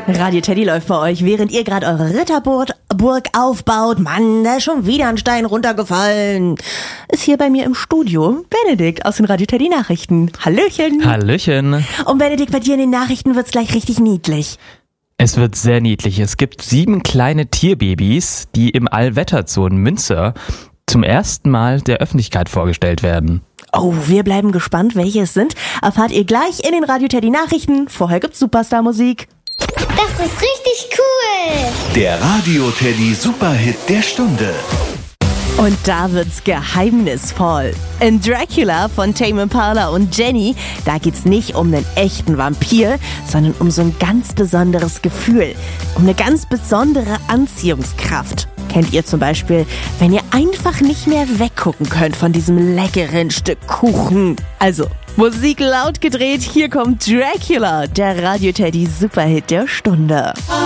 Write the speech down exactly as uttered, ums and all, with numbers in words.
Radio Teddy läuft bei euch, während ihr gerade eure Ritterburg Burg aufbaut. Mann, da ist schon wieder ein Stein runtergefallen. Ist hier bei mir im Studio Benedikt aus den Radio Teddy Nachrichten. Hallöchen. Hallöchen. Und Benedikt, bei dir in den Nachrichten wird's gleich richtig niedlich. Es wird sehr niedlich. Es gibt sieben kleine Tierbabys, die im Allwetterzoo in Münster zum ersten Mal der Öffentlichkeit vorgestellt werden. Oh, wir bleiben gespannt, welche es sind. Erfahrt ihr gleich in den Radio Teddy Nachrichten. Vorher gibt's Superstar-Musik. Das ist richtig cool. Der Radio Teddy Superhit der Stunde. Und da wird's geheimnisvoll. In Dracula von Tame Impala und Jenny, da geht's nicht um einen echten Vampir, sondern um so ein ganz besonderes Gefühl. Um eine ganz besondere Anziehungskraft. Kennt ihr zum Beispiel, wenn ihr einfach nicht mehr weggucken könnt von diesem leckeren Stück Kuchen. Also, Musik laut gedreht, hier kommt Dracula, der Radio Teddy Superhit der Stunde.